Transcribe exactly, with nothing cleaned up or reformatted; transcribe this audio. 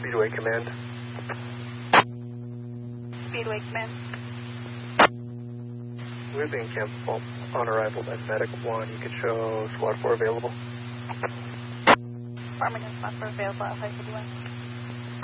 Speedway Command. Speedway Command. We're being cancelled on arrival by Medic one. You can show Squad four available. Farmington Squad four available at five fifty-one.